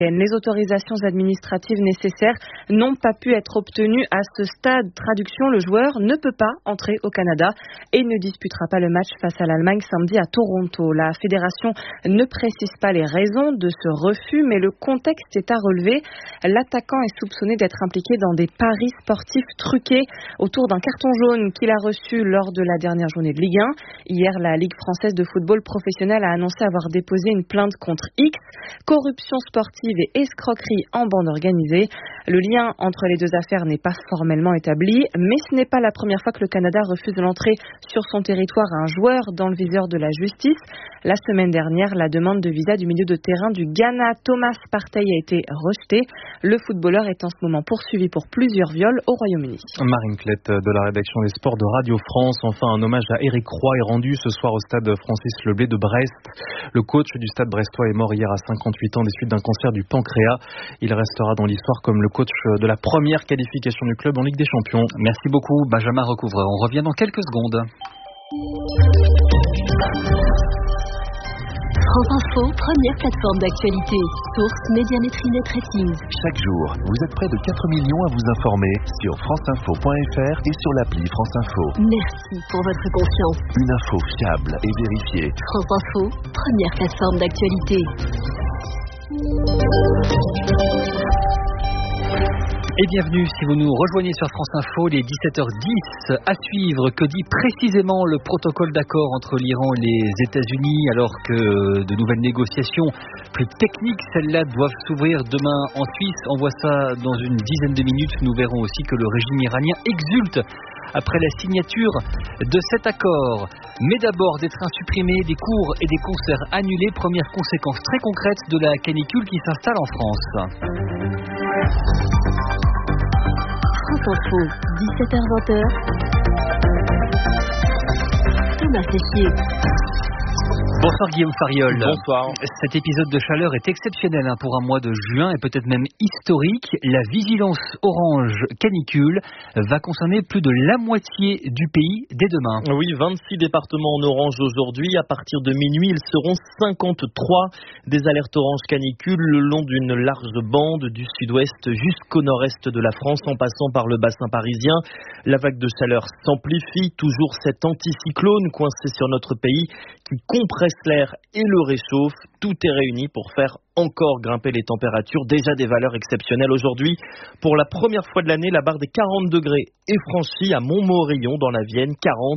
Les autorisations administratives nécessaires n'ont pas pu être obtenues à ce stade. Traduction, le joueur ne peut pas entrer au Canada et ne disputera pas le match face à l'Allemagne samedi à Toronto. La fédération ne précise pas les raisons de ce refus, mais le contexte est à relever. L'attaquant est soupçonné d'être impliqué dans des paris sportifs truqués autour d'un carton jaune qu'il a reçu lors de la dernière journée de Ligue 1. Hier, la Ligue française de football professionnel a annoncé avoir déposé une plainte contre X. Corruption sportive et escroquerie en bande organisée. Le lien entre les deux affaires n'est pas formellement établi, mais ce n'est pas la première fois que le Canada refuse l'entrée sur son territoire à un joueur dans le viseur de la justice. La semaine dernière, la demande de visa du milieu de terrain du Ghana, Thomas Partey, a été rejetée. Le footballeur est en ce moment poursuivi pour plusieurs viols au Royaume-Uni. Marine Klett de la rédaction des sports de Radio France. Enfin, un hommage à Éric Roy est rendu ce soir au stade Francis Leblé de Brest. Le coach du stade brestois est mort hier à 58 ans des suites d'un cancer du pancréas. Il restera dans l'histoire comme le coach de la première qualification du club en Ligue des Champions. Merci beaucoup, Benjamin Recouvreur. On revient dans quelques secondes. France Info, première plateforme d'actualité. Source Médiamétrie Net Ratings. Chaque jour, vous êtes près de 4 millions à vous informer sur franceinfo.fr et sur l'appli France Info. Merci pour votre confiance. Une info fiable et vérifiée. France Info, première plateforme d'actualité. Et bienvenue si vous nous rejoignez sur France Info, les 17h10 à suivre. Que dit précisément le protocole d'accord entre l'Iran et les États-Unis alors que de nouvelles négociations plus techniques, celles-là, doivent s'ouvrir demain en Suisse. On voit ça dans une dizaine de minutes. Nous verrons aussi que le régime iranien exulte après la signature de cet accord. Mais d'abord, des trains supprimés, des cours et des concerts annulés. Première conséquence très concrète de la canicule qui s'installe en France. France Info, 17h-20h. Thomas Séchier. Bonsoir Guillaume Fariol. Bonsoir. Cet épisode de chaleur est exceptionnel pour un mois de juin et peut-être même historique. La vigilance orange canicule va concerner plus de la moitié du pays dès demain. Oui, 26 départements en orange aujourd'hui. À partir de minuit, ils seront 53 des alertes orange canicule le long d'une large bande du sud-ouest jusqu'au nord-est de la France en passant par le bassin parisien. La vague de chaleur s'amplifie. Toujours cet anticyclone coincé sur notre pays qui compresse l'air et le réchauffe. Tout est réuni pour faire encore grimper les températures, déjà des valeurs exceptionnelles aujourd'hui. Pour la première fois de l'année, la barre des 40 degrés est franchie à Montmorillon dans la Vienne,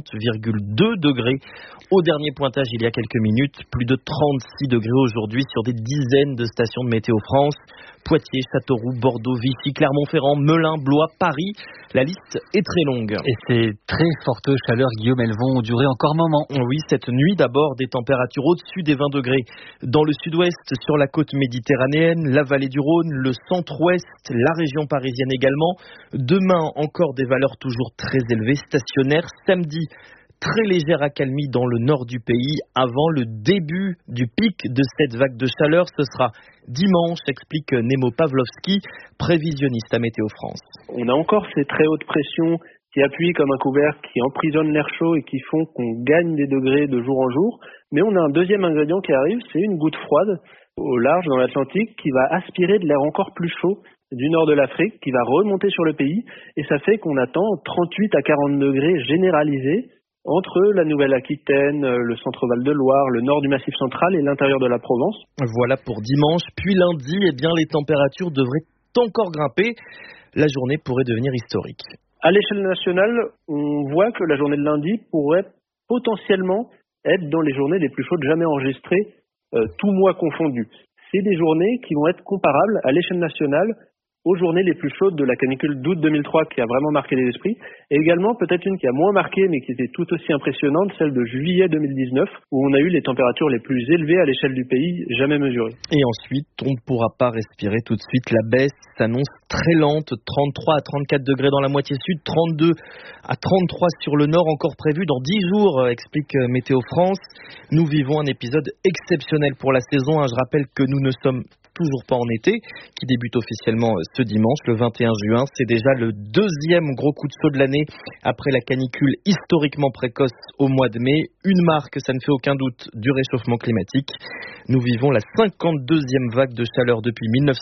40,2 degrés. Au dernier pointage il y a quelques minutes, plus de 36 degrés aujourd'hui sur des dizaines de stations de Météo France. Poitiers, Châteauroux, Bordeaux, Vichy, Clermont-Ferrand, Melun, Blois, Paris. La liste est très longue. Et ces très fortes chaleurs, Guillaume, elles vont durer encore un moment. Oui, cette nuit d'abord, des températures au-dessus des 20 degrés. Dans le sud-ouest, sur la côte méditerranéenne, la vallée du Rhône, le centre-ouest, la région parisienne également. Demain, encore des valeurs toujours très élevées, stationnaires. Samedi, très légère accalmie dans le nord du pays avant le début du pic de cette vague de chaleur. Ce sera dimanche, explique Nemo Pavlovski, prévisionniste à Météo France. On a encore ces très hautes pressions qui appuient comme un couvercle, qui emprisonnent l'air chaud et qui font qu'on gagne des degrés de jour en jour. Mais on a un deuxième ingrédient qui arrive, c'est une goutte froide au large dans l'Atlantique qui va aspirer de l'air encore plus chaud du nord de l'Afrique, qui va remonter sur le pays. Et ça fait qu'on attend 38 à 40 degrés généralisés entre la Nouvelle-Aquitaine, le centre Val-de-Loire, le nord du Massif central et l'intérieur de la Provence. Voilà pour dimanche. Puis lundi, les températures devraient encore grimper. La journée pourrait devenir historique. À l'échelle nationale, on voit que la journée de lundi pourrait potentiellement être dans les journées les plus chaudes jamais enregistrées, tout mois confondu. C'est des journées qui vont être comparables à l'échelle nationale aux journées les plus chaudes de la canicule d'août 2003 qui a vraiment marqué les esprits, et également peut-être une qui a moins marqué mais qui était tout aussi impressionnante, celle de juillet 2019 où on a eu les températures les plus élevées à l'échelle du pays jamais mesurées. Et ensuite, on ne pourra pas respirer tout de suite. La baisse s'annonce très lente, 33 à 34 degrés dans la moitié sud, 32 à 33 sur le nord, encore prévu dans 10 jours, explique Météo France. Nous vivons un épisode exceptionnel pour la saison. Je rappelle que nous ne sommes toujours pas en été, qui débute officiellement ce dimanche, le 21 juin. C'est déjà le deuxième gros coup de saut de l'année après la canicule historiquement précoce au mois de mai. Une marque, ça ne fait aucun doute, du réchauffement climatique. Nous vivons la 52e vague de chaleur depuis 1900.